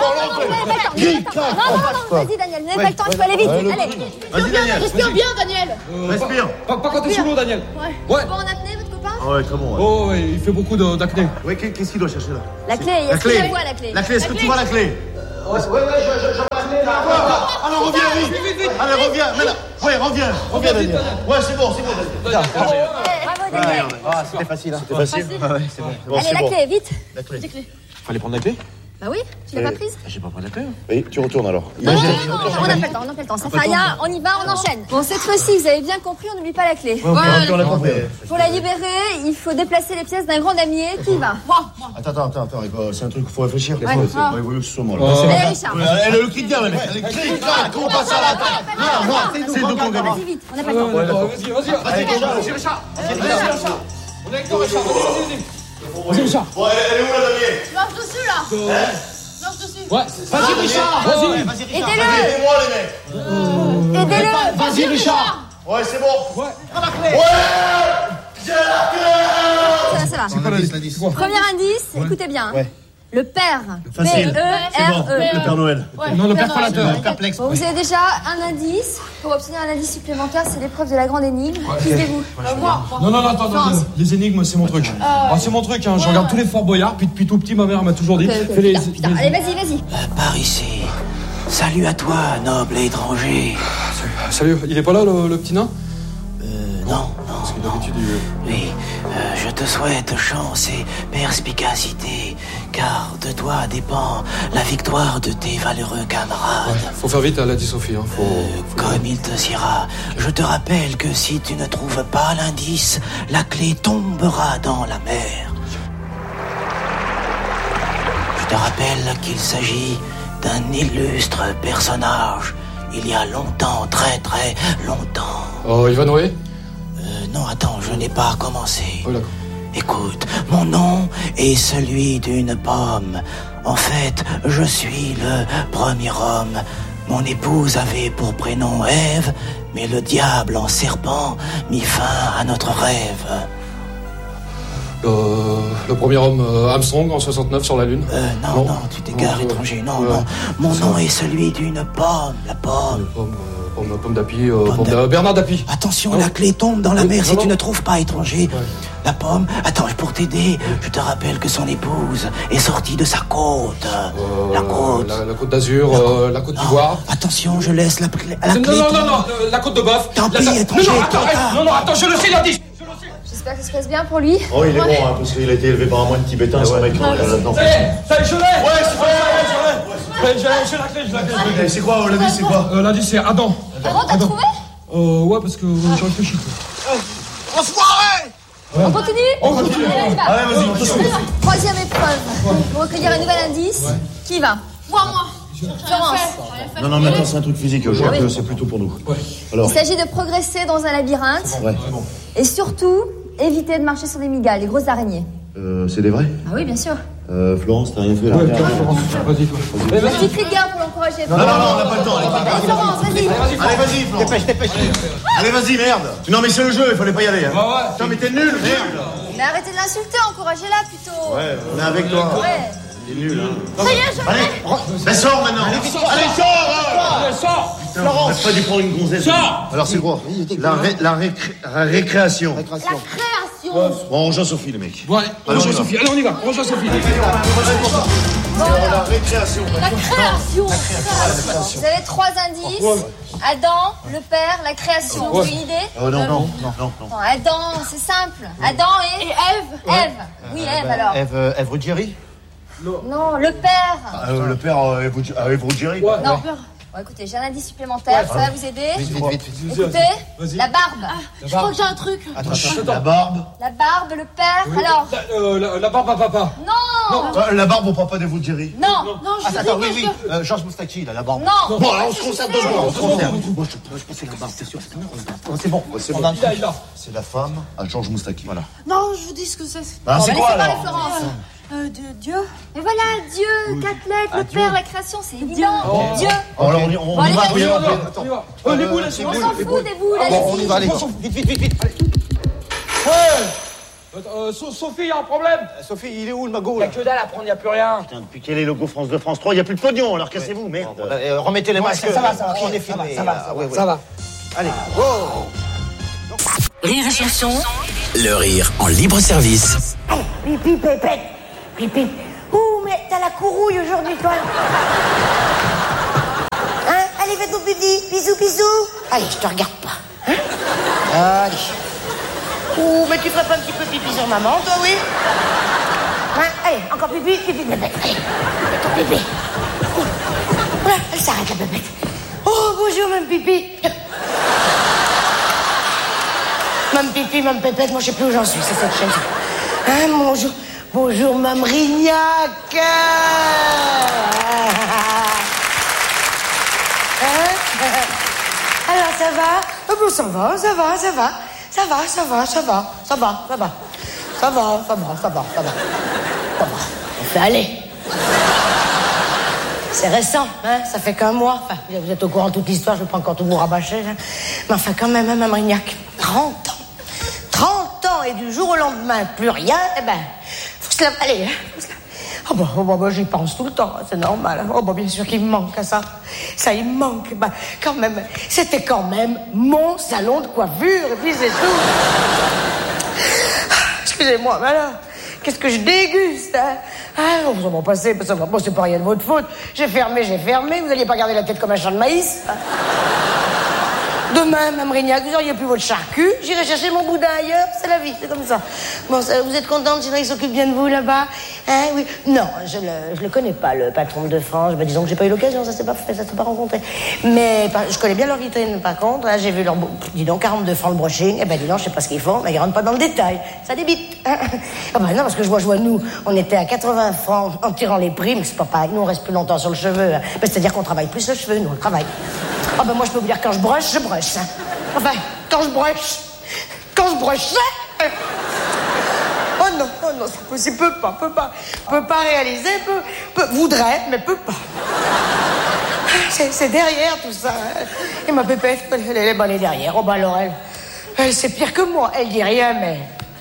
vas-y Daniel, vous n'avez pas le temps, il faut aller vite. Allez, vas-y Daniel. Respire bien Daniel. Respire. Pas quand t'es sous l'eau, Daniel. Ouais. Ouais. Bon en apnée, votre copain? Ouais, très bon. Oh, ouais, il fait beaucoup d'acné. Ouais, qu'est-ce qu'il doit chercher là? La clé, il y a ce qu'il voit la clé. La clé, est-ce que tu vois la clé? Ouais, ouais, je passe là. Alors reviens, vite. Allez, reviens. Ouais, reviens. Reviens Daniel. Ouais, c'est bon, c'est bon Daniel. Bravo Daniel. Ah, c'était facile. C'était facile. Ouais, c'est bon. Allez, la clé, vite. La clé. Fallait prendre la clé? Bah oui, tu l'as pas prise? J'ai pas pris la clé. Oui, tu retournes alors. Non, non, non, on n'a pas le temps, on n'a pas le temps. Ça fait rien, on y va, on enchaîne. Bon, cette fois-ci, vous avez bien compris, on n'oublie pas la clé. Pour la libérer, il faut déplacer les pièces d'un grand damier. Qui va? Moi, moi. Attends, attends, attends, c'est un truc qu'il faut réfléchir. Ouais, Il vaut mieux que ce soit moi. Allez, Richard. Elle le cri de guerre, les mecs. Cri, crac, on passe à l'attaque. C'est nous qu'on gagne. Vas-y vite, on n'a pas le temps. Vas-y, vas-y. Vas-y, Richard. Vas-y, Richard. On est avec toi, Richard. Vas-y, vas-y. Vas-y, Richard. Bon, elle est où la damier? Marche dessus, là. Marche dessus. Ouais. Vas-y, Richard. Vas-y. Aidez-le. Aidez-moi, les mecs. Aidez-le. Vas-y, Richard. Ouais, c'est bon. Ouais. Prends la clé. Ouais. J'ai la clé. Ça va, ça va. C'est quoi l'indice? Premier indice, écoutez bien. Ouais. Le père. Facile. P E R E. Le Père Noël. Non, le père Palateur. Perplexe. Bon, vous avez déjà un indice. Pour obtenir un indice supplémentaire, c'est l'épreuve de la grande énigme. Qui c'est-vous? Moi. Non, non, non, attends, attends. Les énigmes, c'est mon truc. Ah, c'est mon truc, hein. Je regarde tous les Fort Boyard, puis depuis tout petit, ma mère m'a toujours dit. Fais les. Allez, vas-y, vas-y. Par ici. Salut à toi, noble étranger. Salut, il est pas là, le, le petit nain? Euh, non, non. Parce que d'habitude, il... Oui, euh, je te souhaite chance et perspicacité, car de toi dépend la victoire de tes valeureux camarades. Ouais, faut faire vite, elle a dit Sophie. Hein. Faut... Euh, comme il te sera, je te rappelle que si tu ne trouves pas l'indice, la clé tombera dans la mer. Je te rappelle qu'il s'agit d'un illustre personnage. Il y a longtemps, très très longtemps. Oh, Ivanhoé? Euh, non, attends, je n'ai pas commencé. Oh, d'accord. Écoute, mon nom est celui d'une pomme. En fait, je suis le premier homme. Mon épouse avait pour prénom Ève, mais le diable en serpent mit fin à notre rêve. Euh, le premier homme euh, Armstrong en soixante-neuf sur la Lune. Euh, non, non, non tu t'égares, non, étranger. Non, euh, non, mon ça... nom est celui d'une pomme, la pomme. Pomme, euh, pomme, pomme d'Api, euh, pomme d'Api. Bernard d'Api. Attention, non. La clé tombe dans la oui, mer non, si non. tu ne trouves pas, étranger. Ouais. La pomme, attends, pour t'aider, je te rappelle que son épouse est sortie de sa côte. Euh, la côte. La, la côte d'Azur, la, euh, la côte d'Ivoire. Attention, je laisse la, la non, clé. Non, non, non, non, la côte de bœuf. Tant la, pis, la... étranger. Non, non, attends, hey, non, non, attends, je le sais, l'indice. J'espère que ça se passe bien pour lui. Oh, il est bon, hein, parce qu'il a été élevé par un moine tibétain, ouais, son mec. Ça y est, ça y est, je l'ai. Ouais, c'est vrai, je l'ai. J'ai la clé, j'ai la clé. C'est quoi, l'indice, c'est quoi? euh, L'indice, c'est Adam. Adam, t'as trouvé? Euh, ouais, parce que euh, j'ai réfléchi. Enfoiré! On continue? On continue. Allez, on y va. Allez, vas-y, attention. Troisième épreuve. Pour recueillir un nouvel indice. Ouais. Qui va? Moi, moi. Florence. Non, non, mais attends, c'est un truc physique. Je crois oui. que c'est plutôt pour nous. Ouais. Alors. Il s'agit de progresser dans un labyrinthe. Ouais. Et surtout, éviter de marcher sur des migales, les grosses araignées. Euh, c'est des vrais? Ah oui, bien sûr. Euh, Florence, t'as rien fait là? Ouais, Florence, vas-y, toi. Un petit cri de guerre pour l'encourager. Non, non, non, on n'a pas le temps. Allez, Florence, vas-y. Allez, vas-y, Florence. Dépêche, dépêche. Allez, vas-y, merde. Non, mais c'est le jeu, il fallait pas y aller. Hein. Ouais, ouais. Putain, mais t'es nul, merde. Mais arrêtez de l'insulter, encouragez-la plutôt. Ouais, on est avec toi. Ouais. Il est nul, hein. Ça y est, je Allez, ben sors maintenant. Allez, sors, allez, sors. Florence. On va pas dû prendre une gonzesse. Sors. Alors c'est quoi? La, ré, la, récré, la récréation. La création. Bon, on rejoint Sophie, les mecs. Bon, allez, on rejoint Sophie. Allez, on y va. On rejoint Sophie. La récréation. La création. Vous avez trois indices. Adam, le père, la création. Vous avez une idée? Oh non, non, non, non. Non, Adam, c'est simple. Adam et Ève. Ève. Oui, Ève alors. Ève, Ève Ruggieri? Non, le père. Ah, euh, le père euh, Ève Ruggieri. Non. Bon, écoutez, j'ai un indice supplémentaire, ça va vous aider. Vite, vite, vite. Écoutez, la barbe. La Je barbe. crois que j'ai un truc. Attends, attends, La barbe. La barbe, le père, alors. La, euh, la, la barbe à papa. Non. Euh, la barbe au papa d'Ève Ruggieri. Non. Non, je Attends, attends, oui, oui. Euh, Georges Moustaki, là, la barbe. Non. Bon, alors on se concentre deux secondes. On se concentre. Moi, je, je pense que c'est la barbe, c'est sûr. C'est bon, c'est bon. Il a, il a. C'est la femme à Georges Moustaki. Voilà. Non, je vous dis ce que c'est. Bah, c'est quoi Laissez parler alors? Florence. Euh, de Dieu. Mais voilà, Dieu, quatre lettres, le père, la création, c'est évident. Dieu. Alors on y, on, Bon, y allez, va. vas-y, on y va. On y va. On y va. Euh, les boules, là, c'est On boules. s'en fout des boules, Bon, on y allez-y. va, allez. Vite, vite, vite, vite. Euh, So- Sophie, il y a un problème. Sophie, il est où le magot, Il là? y a que dalle à prendre, il n'y a plus rien. Putain, depuis quel est le logo France de France trois, il n'y a plus de pognon, alors cassez-vous, merde. Euh, Remettez les masques. ça va, ça va, On est ça va, filmé. ça va, Ah, ça ouais, va, ouais. ça va. Allez. Rire et chanson. Le rire en libre service. Pipi, pépette. Pipi. Ouh, mais t'as la courouille aujourd'hui, toi. Hein? Allez, fais ton pipi. Bisous, bisous. Allez, je te regarde pas. Hein? Allez. Ouh, mais tu ferais pas un petit peu pipi sur maman, toi, oui? Hein? Allez, encore pipi, pipi, pépette. Allez, fais ton pipi. Voilà, elle s'arrête, la pépette. Oh, bonjour, même pipi. Même pipi, même pépette, moi je sais plus où j'en suis, c'est cette chaîne. Hein, bonjour, bonjour, Mme Rignac. Hein? Alors ça va? Oh, bon, ça va, ça va, ça va, ça va, ça va, ça va, ça va, ça va, ça va, ça va, ça va, ça va, ça va. On fait aller. C'est récent, hein, ça fait qu'un mois. Enfin, vous êtes au courant de toute l'histoire, je ne vais pas encore tout vous rabâcher. Hein. Mais enfin, quand même, hein, Mme Rignac, trente ans. trente ans et du jour au lendemain, plus rien, eh ben, faut se la... Allez, hein, faut se la... Oh bah, oh bah, bah j'y pense tout le temps, c'est normal. Oh bah, bien sûr qu'il me manque à ça. Ça, il me manque. Bah, quand même, c'était quand même mon salon de coiffure, et puis c'est tout. Excusez-moi, mais alors, qu'est-ce que je déguste, hein? Ah, vous en m'en passez, ça va pas, c'est pas rien de votre faute. J'ai fermé, j'ai fermé, vous alliez pas garder la tête comme un champ de maïs. Demain, Mme Rignac, vous auriez plus votre charcu, j'irai chercher mon boudin ailleurs, c'est la vie, c'est comme ça. Bon, ça, vous êtes contente, sinon il s'occupe bien de vous là-bas? Hein, oui. Non, je le, je le connais pas, le patron de France. Ben, disons que j'ai pas eu l'occasion, ça s'est pas fait, ça s'est pas rencontré. Mais par, je connais bien leur vitrine, par contre. Hein, j'ai vu leur, dis donc, quarante-deux francs le brushing. Eh ben, dis donc, je sais pas ce qu'ils font, mais ils rentrent pas dans le détail. Ça débite. Hein. Ah ben non, parce que je vois, je vois, nous, on était à quatre-vingts francs en tirant les prix, mais c'est pas pareil. Nous, on reste plus longtemps sur le cheveu. Hein. Ben, c'est-à-dire qu'on travaille plus le cheveu, nous, on travaille. Ah ben, moi, je peux vous dire, quand je broche, je broche. Hein. Enfin, quand je broche, quand je broche, hein. Oh non, oh non, c'est possible, peut pas, peut pas, peut pas réaliser, peut, peut, voudrait, mais peut pas. C'est, c'est derrière tout ça. Hein. Et ma pépette, elle, elle, elle est derrière. Oh bah alors elle, elle c'est pire que moi. Elle dit rien, mais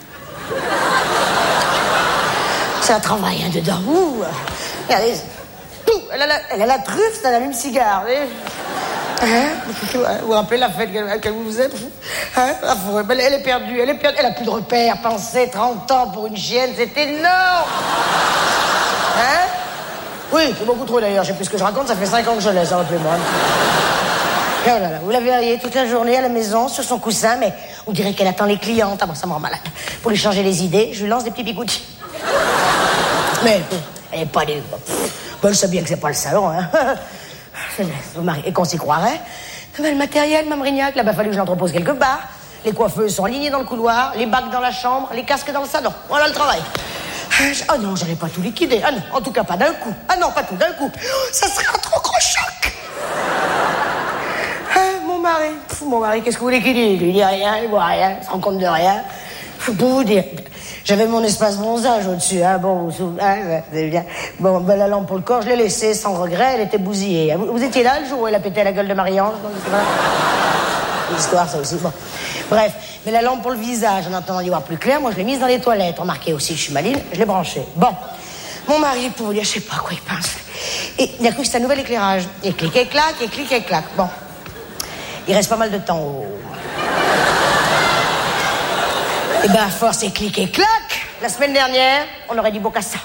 c'est un travail hein, dedans. Ouh, regardez, tout, elle a la, elle a la truffe, c'est un allume-cigare. Hein? Vous vous rappelez la fête qu'elle vous faisait? Hein? Elle, elle est perdue, elle est perdue, elle a plus de repères. Pensez, trente ans pour une chienne, c'est énorme. Hein? Oui, c'est beaucoup trop d'ailleurs, je sais plus ce que je raconte, ça fait cinq ans que je laisse, ça rappelez-moi. Oh là là, vous la verriez toute la journée à la maison, sur son coussin, mais on dirait qu'elle attend les clientes. Ah bon, ça me rend malade. Pour lui changer les idées, je lui lance des petits bigoutis. Mais elle est pas libre. Bon, elle sait bien que c'est pas le salon, hein. Et qu'on s'y croirait. Mais le matériel, Mme Rignac, là, il bah, fallu que je l'entrepose quelque part. Les coiffeuses sont alignées dans le couloir, les bacs dans la chambre, les casques dans le salon. Voilà le travail. Oh non, j'allais pas tout liquider. Ah non, en tout cas pas d'un coup. Ah non, pas tout d'un coup. Ça serait un trop gros choc. Ah, mon mari, pff, mon mari, qu'est-ce que vous voulez qu'il dise? Il dit rien, il voit rien, il se rend compte de rien. Faut pas vous dire. J'avais mon espace bronzage au-dessus, hein, bon, vous vous souvenez, hein, c'est bien. Bon, ben, la lampe pour le corps, je l'ai laissée sans regret, elle était bousillée. Vous, vous étiez là le jour où elle a pété la gueule de Marie-Ange? L'histoire, ça aussi, bon. Bref, mais la lampe pour le visage, en attendant d'y voir plus clair, moi je l'ai mise dans les toilettes. Remarquez aussi, je suis maline, je l'ai branchée. Bon. mon mari, pour vous dire, je sais pas à quoi il pense. Et il a cru que c'était un nouvel éclairage. Et clic et clac, et clic et clac. Bon. Il reste pas mal de temps au... Et ben, à force, et clic et clac, la semaine dernière, on aurait dit Bocassa.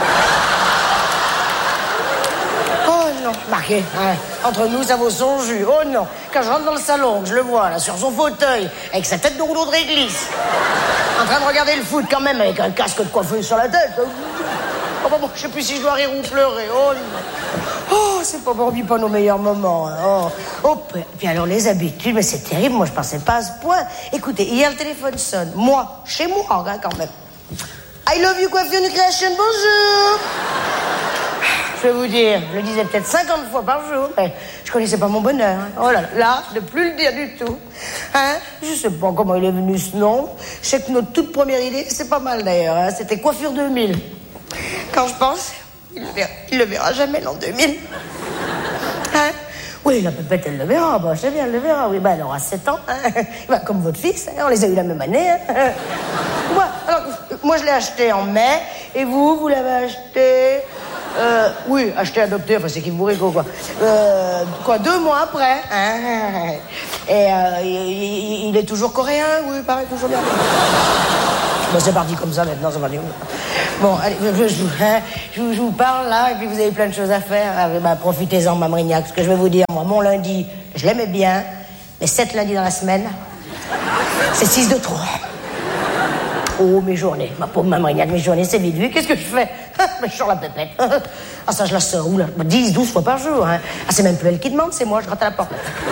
Oh non, marqué, hein. Entre nous, ça vaut son jus. Oh non, quand je rentre dans le salon, que je le vois, là, sur son fauteuil, avec sa tête de rouleau de réglisse, en train de regarder le foot quand même, avec un casque de coiffeuse sur la tête. Oh, bon, bon, je sais plus si je dois rire ou pleurer. Oh non. Oh, c'est pas pour lui pas nos meilleurs moments. Hein. Oh, oh, puis alors les habitudes, mais c'est terrible, moi je pensais pas à ce point. Écoutez, hier le téléphone sonne, moi, chez moi, hein, quand même. I love you coiffure nutrition, bonjour. Je vais vous dire, je le disais peut-être cinquante fois par jour, mais je connaissais pas mon bonheur. Hein. Oh là là, là, de plus le dire du tout. Hein? Je sais pas comment il est venu ce nom. Je sais que notre toute première idée, c'est pas mal d'ailleurs, hein. C'était coiffure deux mille. Quand je pense, il le verra, il le verra jamais l'an deux mille. Hein? Oui, la pépette, elle le verra. Bah, c'est bien, elle le verra. Oui, bah, elle aura sept ans. Hein? Bah, comme votre fils, hein? On les a eu la même année. Hein? Moi, alors, moi, je l'ai acheté en mai. Et vous, vous l'avez acheté... Euh, oui, acheté, adopté, enfin, c'est qui vous rigole, quoi. Euh, quoi, deux mois après. Hein? Et euh, il, il est toujours coréen, oui, pareil, toujours bien. Bon, c'est parti comme ça, maintenant, c'est parti. Bon, allez, je, je, hein, je, je vous parle, là, et puis vous avez plein de choses à faire. Ah, bah, profitez-en, ma Marignac, ce que je vais vous dire. Moi, mon lundi, je l'aimais bien, mais sept lundis dans la semaine, c'est six de trop. Oh, mes journées, ma pauvre Marignac, mes journées, c'est vite vu. Qu'est-ce que je fais? Je sors la pépette. Ah, ça, je la sors où, là? dix, douze fois par jour, hein. Ah, c'est même plus elle qui demande, c'est moi, je gratte à la porte.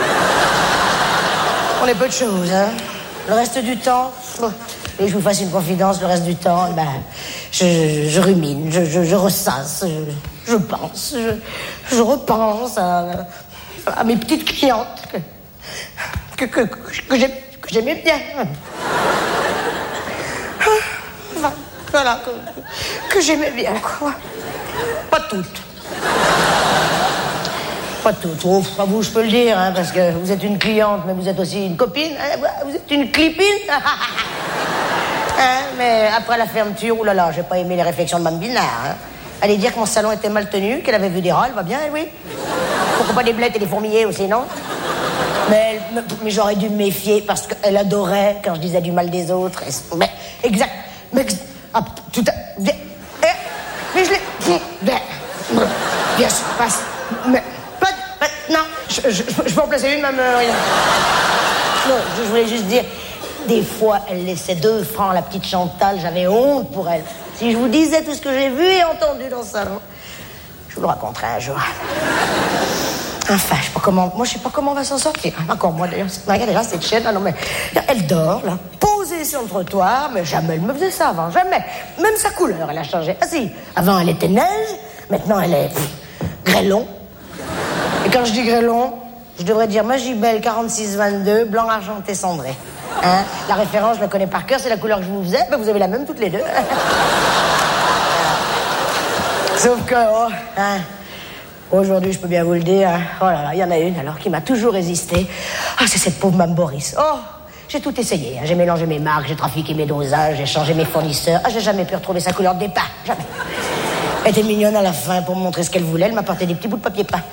On est peu de choses, hein. Le reste du temps... Et je vous fasse une confidence, le reste du temps, ben, je, je, je rumine, je, je, je ressasse, je, je pense, je, je repense à, à mes petites clientes que, que, que, que, j'aime, que j'aimais bien. Voilà, que, que j'aimais bien, quoi. Pas toutes. Pas toutes. Oh, pas vous, je peux le dire, hein, parce que vous êtes une cliente, mais vous êtes aussi une copine. Hein, vous êtes une clipine. Hein, mais après la fermeture, oulala, j'ai pas aimé les réflexions de Mme Binard. Hein. Allez dire que mon salon était mal tenu, qu'elle avait vu des rats, elle va bien, elle, oui. Pourquoi pas des blettes et des fourmiliers aussi, non? Mais, mais, mais j'aurais dû me méfier parce qu'elle adorait quand je disais du mal des autres. Et, mais, exact. Mais, ah, tout à... Mais, mais je l'ai... Bien sûr, passe. Mais, pas... pas non, je, je, je peux en placer une, même... Euh, non, je, je voulais juste dire... Des fois, elle laissait deux francs à la petite Chantal. J'avais honte pour elle. Si je vous disais tout ce que j'ai vu et entendu dans le salon, je vous le raconterai un jour. Enfin, je sais pas comment... Moi, je sais pas comment on va s'en sortir. Encore moi, d'ailleurs. Regardez là, cette chaîne. Ah non, mais... Elle dort, là, posée sur le trottoir. Mais jamais elle me faisait ça avant. Jamais. Même sa couleur, elle a changé. Ah si, avant, elle était neige. Maintenant, elle est... Pff, grêlon. Et quand je dis grêlon, je devrais dire Magibel quarante-six vingt-deux, blanc argenté cendré. Hein? La référence, je la connais par cœur, c'est la couleur que je vous faisais. Ben, vous avez la même toutes les deux. Sauf que, oh, hein, aujourd'hui, je peux bien vous le dire, hein, oh là là, il y en a une alors qui m'a toujours résisté. Ah, c'est cette pauvre Mme Boris. Oh, j'ai tout essayé. Hein. J'ai mélangé mes marques, j'ai trafiqué mes dosages, j'ai changé mes fournisseurs. Ah, j'ai jamais pu retrouver sa couleur de départ. Jamais. Elle était mignonne à la fin pour me montrer ce qu'elle voulait. Elle m'apportait des petits bouts de papier peint.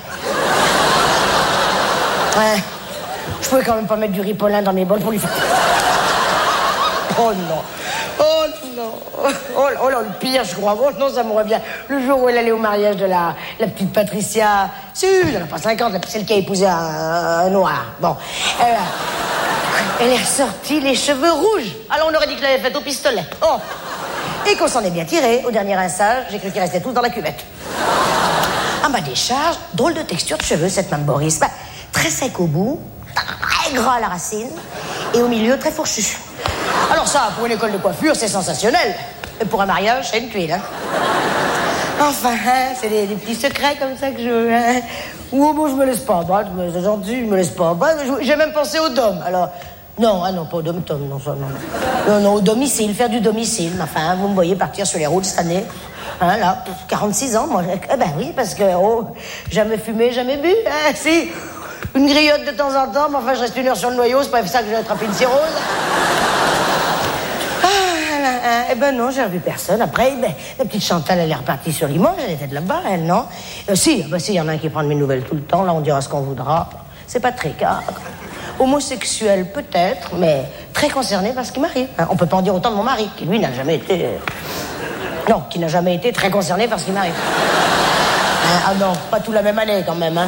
Ouais. Je pouvais quand même pas mettre du ripolin dans mes bols pour lui faire... Oh non. Oh non. Oh, oh là, le pire, je crois. Oh non, ça me revient. Le jour où elle allait au mariage de la, la petite Patricia... Si, elle n'a pas cinquante, celle qui a épousé un, un noir. Bon. Elle, elle est ressortie les cheveux rouges. Alors on aurait dit que l'avait faite au pistolet. Oh. Et qu'on s'en est bien tiré. Au dernier rinçage, j'ai cru qu'ils restaient tous dans la cuvette. À ma décharge, drôle de texture de cheveux, cette Mme Boris. Bah, très sec au bout, très gras à la racine, et au milieu, très fourchu. Alors ça, pour une école de coiffure, c'est sensationnel. Et pour un mariage, c'est une tuile, hein. Enfin, hein, c'est des, des petits secrets comme ça que je... Hein. Ou bon, je me laisse pas battre, mais c'est gentil, je me laisse pas battre. J'ai même pensé au dom, alors... Non, ah non, pas au dom-tom, non, ça, non. Non, non, au domicile, faire du domicile. Enfin, vous me voyez partir sur les routes cette année. Hein, là, quarante-six ans, moi. Eh ben oui, parce que, oh, jamais fumé, jamais bu, hein, si... Une griotte de temps en temps, mais enfin, je reste une heure sur le noyau, c'est pas ça que j'ai attrapé une cirrhose. Ah, là, hein, eh ben non, j'ai revu personne. Après, ben, la petite Chantal, elle est repartie sur Limoges, elle était de là-bas, elle, non? euh, Si, bah si, il y en a un qui prend de mes nouvelles tout le temps, là, on dira ce qu'on voudra. C'est pas très grave. Homosexuel, peut-être, mais très concerné par ce qui m'arrive. Hein. On peut pas en dire autant de mon mari, qui, lui, n'a jamais été... Euh... Non, qui n'a jamais été très concerné par ce qui m'arrive. Hein, ah non, pas tout la même année, quand même, hein.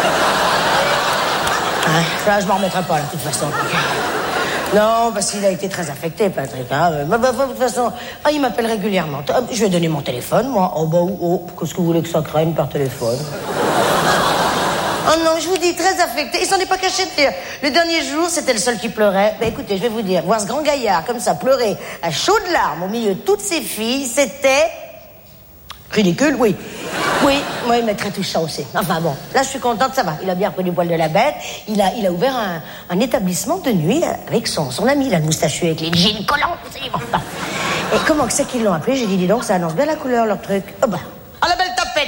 Hein, là, je m'en remettrai pas, là, de toute façon. Non, parce qu'il a été très affecté, Patrick. Hein. Bah, bah, de toute façon, ah, il m'appelle régulièrement. Je lui ai donné mon téléphone, moi. Oh, bah, oh, qu'est-ce que vous voulez que ça craigne par téléphone? Oh non, je vous dis, très affecté. Il s'en est pas caché de dire. Le dernier jour, c'était le seul qui pleurait. Bah écoutez, je vais vous dire, voir ce grand gaillard comme ça pleurer à chaudes larmes au milieu de toutes ses filles, c'était... ridicule, oui. Oui, oui, mais très touchant aussi. Enfin bon, là je suis contente, ça va. Il a bien repris du poil de la bête. Il a, il a ouvert un, un établissement de nuit avec son, son ami, là, le moustachu avec les jeans collants. Bon. Et comment que c'est qu'ils l'ont appelé? J'ai dit, dis donc, ça annonce bien la couleur, leur truc. Oh bah, à la belle tapette.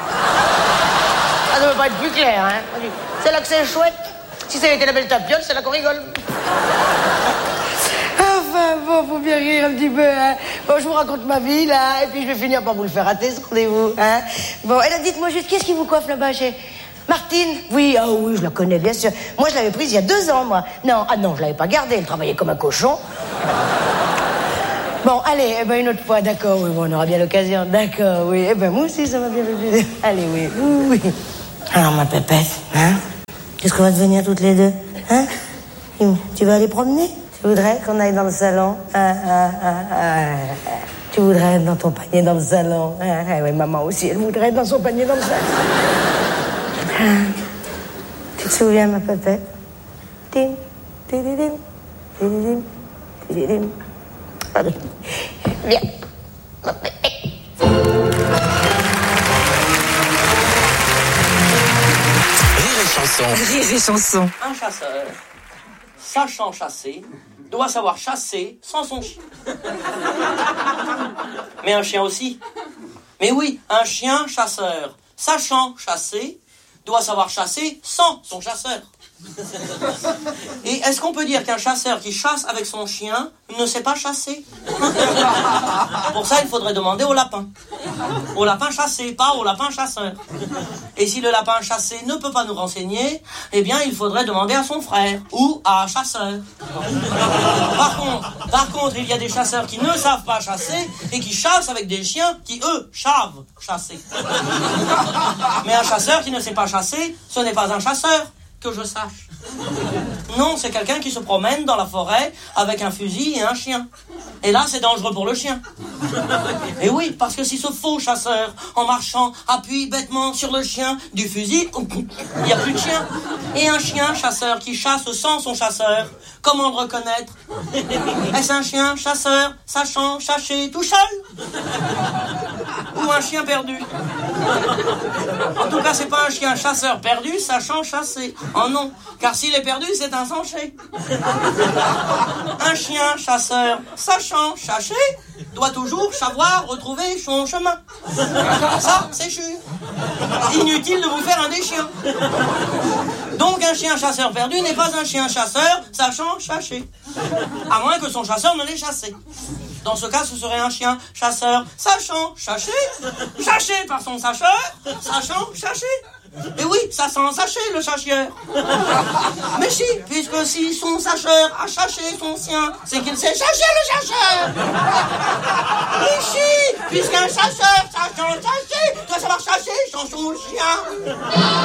Ça ne peut pas être plus clair, hein. C'est là que c'est chouette. Si ça avait été la belle tapiole, c'est là qu'on rigole. Enfin, bon, faut bien rire un petit peu, hein. Bon, je vous raconte ma vie, là, et puis je vais finir par vous le faire rater, ce rendez-vous, hein. Bon, et là, dites-moi juste, qu'est-ce qui vous coiffe là-bas chez... Martine? Oui, ah oui, je la connais, bien sûr. Moi, je l'avais prise il y a deux ans, moi. Non, ah non, je l'avais pas gardée, elle travaillait comme un cochon. Bon, allez, eh ben, une autre fois, d'accord, oui, bon, on aura bien l'occasion, d'accord, oui. Eh ben, moi aussi, ça m'a bien fait plaisir. Allez, oui, oui, oui. Alors, ma pépette, hein, qu'est-ce qu'on va devenir toutes les deux, hein? Tu vas aller promener? Tu voudrais qu'on aille dans le salon? Ah, ah, ah, ah. Tu voudrais être dans ton panier dans le salon? Ah, ah, oui, maman aussi, elle voudrait être dans son panier dans le salon. Ah. Tu te souviens, ma pépette? Tim, tididim, tididim, tididim. Allez, viens, ma pépette. Rire et chanson. Rire et chanson. Un chasseur, sachant chasser, doit savoir chasser sans son chien. Mais un chien aussi. Mais oui, un chien chasseur, sachant chasser, doit savoir chasser sans son chasseur. Et est-ce qu'on peut dire qu'un chasseur qui chasse avec son chien ne sait pas chasser? Pour ça, il faudrait demander au lapin. Au lapin chassé, pas au lapin chasseur. Et si le lapin chassé ne peut pas nous renseigner, eh bien, il faudrait demander à son frère ou à un chasseur. Par contre, par contre, il y a des chasseurs qui ne savent pas chasser et qui chassent avec des chiens qui, eux, savent chasser. Mais un chasseur qui ne sait pas chasser, ce n'est pas un chasseur. Que je sache. Non, c'est quelqu'un qui se promène dans la forêt avec un fusil et un chien. Et là, c'est dangereux pour le chien. Et oui, parce que si ce faux chasseur, en marchant, appuie bêtement sur le chien du fusil, il n'y a plus de chien. Et un chien chasseur qui chasse sans son chasseur, comment le reconnaître? Est-ce un chien chasseur, sachant chasser tout seul? Ou un chien perdu? En tout cas, c'est pas un chien chasseur perdu, sachant chasser. Oh non, car s'il est perdu, c'est un sanché. Un chien chasseur, sachant chasser, doit toujours savoir retrouver son chemin. Ça, c'est sûr. Inutile de vous faire un des chiens. Donc un chien chasseur perdu n'est pas un chien chasseur, sachant chasser. À moins que son chasseur ne l'ait chassé. Dans ce cas, ce serait un chien chasseur, sachant chasser, chassé par son sacheur, sachant chasser. Et oui, ça sent sacher le chasseur. Mais si, puisque si son sacheur a chassé son sien, c'est qu'il sait chasser le chasseur. Mais si, puisqu'un chasseur sachant chasser doit savoir chasser sans son chien.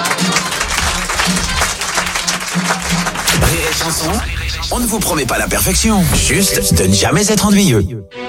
Rire et chanson, on ne vous promet pas la perfection, juste de ne jamais être ennuyeux.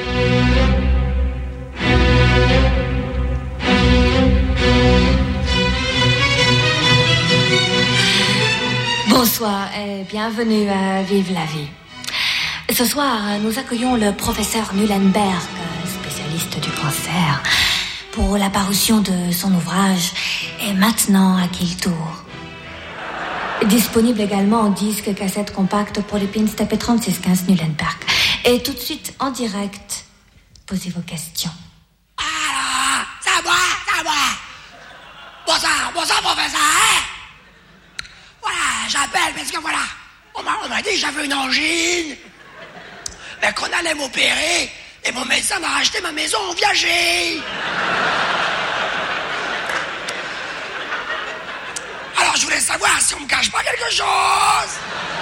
Bonsoir et bienvenue à Vive la vie. Ce soir, nous accueillons le professeur Muhlenberg, spécialiste du cancer, pour la parution de son ouvrage « Et maintenant, à qui le tour ?» Disponible également en disque, cassette compacte pour les pins T P trente-six quinze Muhlenberg. Et tout de suite, en direct, posez vos questions. Alors, c'est moi, c'est moi. Bonsoir, bonsoir, professeur, hein? Voilà, j'appelle parce que voilà, on m'a, on m'a dit que j'avais une angine, mais qu'on allait m'opérer Et mon médecin m'a racheté ma maison en viager. Alors je voulais savoir si on me cache pas quelque chose.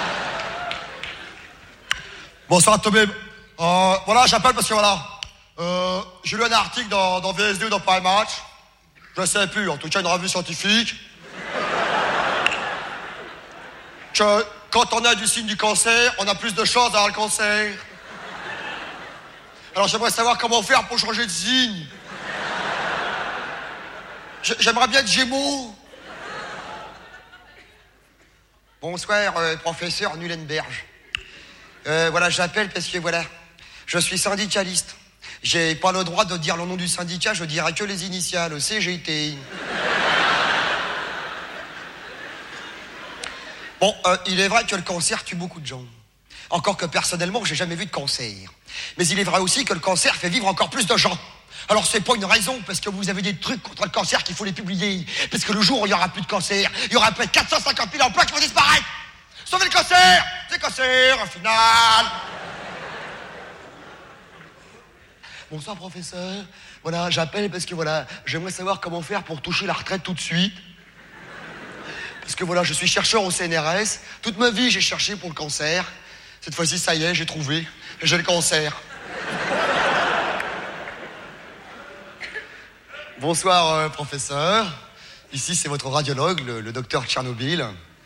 Bonsoir Tobib. Euh, voilà, j'appelle parce que voilà, euh, j'ai lu un article dans, dans V S deux, dans Prime Match. Je sais plus, en tout cas une revue scientifique. Que quand on a du signe du cancer, on a plus de chances d'avoir le cancer. Alors j'aimerais savoir comment faire pour changer de signe. J'aimerais bien être Gémeaux. Bonsoir, euh, professeur Nulenberg. Euh, voilà, j'appelle parce que voilà, je suis syndicaliste. J'ai pas le droit de dire le nom du syndicat, je dirais que les initiales, C G T. Bon, euh, il est vrai que le cancer tue beaucoup de gens. Encore que personnellement, j'ai jamais vu de cancer. Mais il est vrai aussi que le cancer fait vivre encore plus de gens. Alors c'est pas une raison, parce que vous avez des trucs contre le cancer qu'il faut les publier. Parce que le jour où il y aura plus de cancer, il y aura peut-être quatre cent cinquante mille emplois qui vont disparaître. Sauvez le cancer! C'est le cancer, au final! Bonsoir, professeur. Voilà, j'appelle parce que voilà, j'aimerais savoir comment faire pour toucher la retraite tout de suite. Parce que voilà, je suis chercheur au C N R S. Toute ma vie, j'ai cherché pour le cancer. Cette fois-ci, ça y est, j'ai trouvé. J'ai le cancer. Bonsoir, euh, professeur. Ici, c'est votre radiologue, le, le docteur Tchernobyl.